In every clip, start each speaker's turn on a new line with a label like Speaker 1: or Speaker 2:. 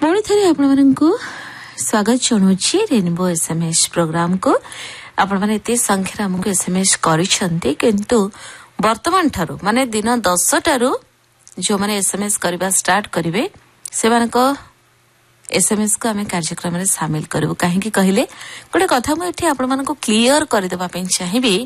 Speaker 1: पुणी थे आपण स्वागत जनाऊँगी रेनबो एसएमएस प्रोग्राम को आपण मैंने एत संख्यार आमको एसएमएस किंतु वर्तमान ठारू माने दिन 10 टारू जो मैंने एसएमएस करवा स्टार्ट करेंगे से एसएमएस को आम कार्यक्रम में सामिल करूँ कहीं कहले गोटे कथा मुझे आपण क्लीयर करदेवाई चाहिए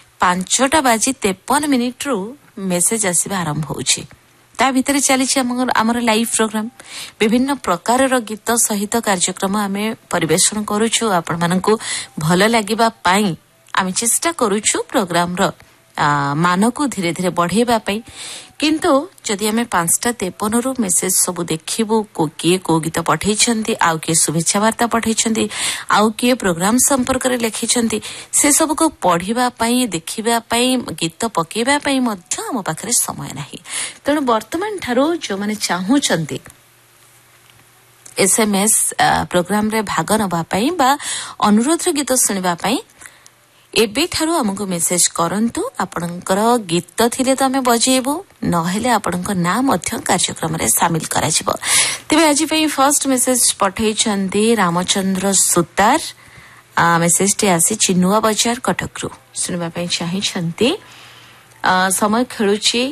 Speaker 1: 5:53 रु मेसेज आसवा आरंभ होउछि ता भितर चली आमर लाइव प्रोग्राम विभिन्न प्रकार गीत सहित कार्यक्रम आम परिवेषण करुछु आपण मानकु भल लागिबा पाई आम चेष्टा करुछु प्रोग्राम रो मान को धीरे धीरे बढ़ेबा पाई किंतु जदि आम 5:53 रु मेसेज सब देखिबु को किए को गीत पठेइछंती आउ किए शुभेच्छा वार्ता पठेइछंती आउ किए प्रोग्राम संपर्क रे लिखिछंती से सब को पढ़िबा पाई देखिबा पाई गीत पकेबा पाई मध्य हम पाखरे समय नाही तेणु वर्तमान ठारो जो माने चाहूचंती एसएमएस प्रोग्राम रे भाग नबा पाई बा अनुरोध रे गीत सुनिबा पाई एबे ठारू हमको मेसेज करंतु आपणकर गीत थिले तो आमे बजेबो नहेले आपणक नाम मध्य कार्यक्रम रे शामिल कराजिबो तेबे आज पई first message पठै छन्ती Ramchandra Sutar message टे आसी चिनुआ बाजार कटकरू सुनबा पई चाहि छन्ती समय खेलुची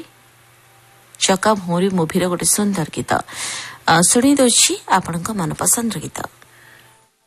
Speaker 1: चका भोरी मूवी रो गोटे सुंदर गीत सुनी दोछि आपणक मनपसंद गीत